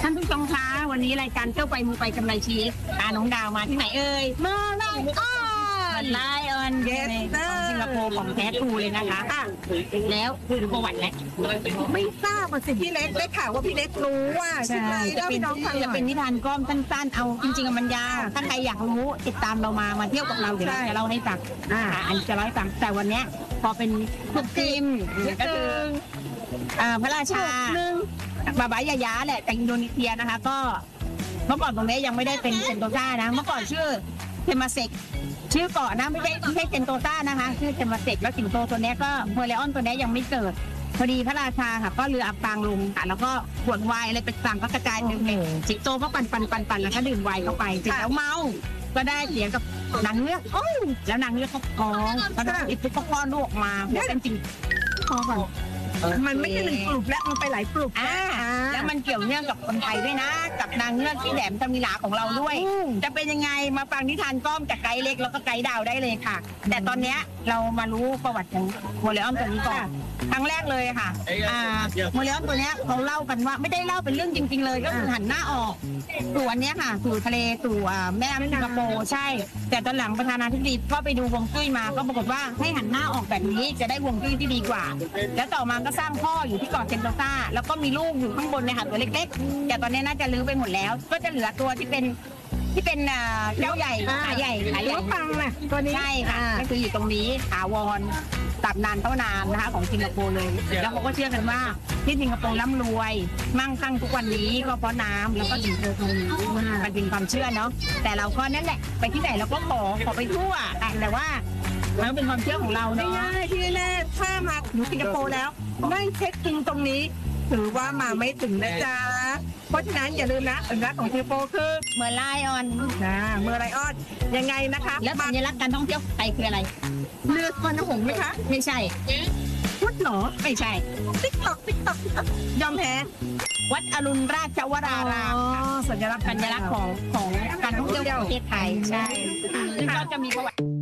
านผู้ชมคะวันนี้รายการเที่ยวไปมูไปกำไรชีสพาน้องดาวมาที่ไหนเอ่ยมาไลออนเยสเตอร์สิงคโปร์ของแท้ทรูเลยนะคะแล้วคือประวัติแหละไม่ทราบมาสิพี่เล็กได้ข่าวว่าพี่เล็กรู้ว่าใช่ไหมจะเป็นนิทานก้อมสั้นๆเอาจริงๆมันยาวถ้าใครอยากรู้ติดตามเรามาเที่ยวกับเราเดี๋ยวจะเล่าให้ฟังอันจะเล่าให้ฟังแต่วันนี้พอเป็นทุกทีมก็คือพระราชาบาบายายาแหละแต่อินโดนีเซียนะคะก็เมื่อก่อนตรงนี้ยังไม่ได้เป็นเซนโตซ่านะเมื่อก่อนชื่อเทมาเซกชื่อเกาะนะไม่ใช่เซนโตซ่านะคะชื่อเทมาเซกแล้วสิงโตตัวนี้ก็เมอร์เลออนตัวนี้ยังไม่เกิดพอดีพระราชาค่ะก็เรืออับปางลงค่ะแล้วก็ขวดไวน์อะไรไปสั่งก็กระจายหนึ่งสิงโตก็ปั่นแล้วก็ดื่มไวน์เข้าไปเสร็จแล้วเมาก็ได้เสียกับนางเงือกแล้วนางเงือกเขาท้องก็ได้อีกปุ๊บก็คลอดลูกออกมาเป็นจริงพอก่อนมันไม่ใช่หนึ่งกลุ่มแล้วมันไปหลายกลุ่มแล้วมันเกี่ยวเนื่องกับคนไทยด้วยนะกับนางเงือกที่แหลมทมิฬาของเราด้วยจะเป็นยังไงมาฟังนิทานก้อมจากไกด์เล็กแล้วก็ไกด์ดาวได้เลยค่ะแต่ตอนนี้เรามารู้ประวัติของโมเลออนตัวนี้ก่อนครั้งแรกเลยค่ะโมเลออนตัวนี้เขาเล่ากันว่าไม่ได้เล่าเป็นเรื่องจริงๆเลยก็คือหันหน้าออกสู่อันนี้ค่ะสู่ทะเลสู่แม่น้ำสิงคโปร์ใช่แต่ตอนหลังประธานาธิบดีก็ไปดูฮวงจุ้ยมาก็ปรากฏว่าให้หันหน้าออกแบบนี้จะได้ฮวงจุ้ยที่ดีกว่าแล้วต่อมาก็สร้างพ่ออยู่ที่เกาะเซนโตซ่าแล้วก็มีลูกอยู่ข้างบนเนี่ยค่ะตัวเล็กๆแต่ตอนนี้น่าจะลื้อไปหมดแล้วก็จะเหลือตัวที่เป็นเจ้าใหญ่ขาใหญ่ฟังนะตัวนี้ใช่ค่ะก็คืออยู่ตรงนี้ถาวรตับนานเท่านานนะคะของสิงคโปร์เลยแล้วเขาก็เชื่อกันว่าที่สิงคโปร์ร่ำรวยมั่งคั่งทุกวันนี้ก็เพราะน้ำแล้วก็สิงโตตรงนี้มันเป็นความเชื่อเนาะแต่เราก็นั่นแหละไปที่ไหนเราก็ขอไปทั่วแต่ว่ามันเป็นความเชื่อของเราเนาะที่แน่ถ้ามาอยู่สิงคโปร์แล้วไม่เช็คอินตรงนี้ถือว่ามาไม่ถึงนะจ๊ะเพราะฉะนั้นอย่าลืมนะสัญลักษณ์ของสิงคโปร์คือเมอร์ไลออนเมอร์ไลออนยังไงนะคะแล้วสัญลักษณ์การท่องเที่ยวไทยคืออะไรเรือสวนหงส์ไหมคะไม่ใช่พุทธหรอไม่ใช่ติ๊กต๊อกยอมแพ้วัดอรุณราชวรารามสัญลักษณ์ของการท่องเที่ยวประเทศไทยใช่ซึ่งก็จะมีประวัติ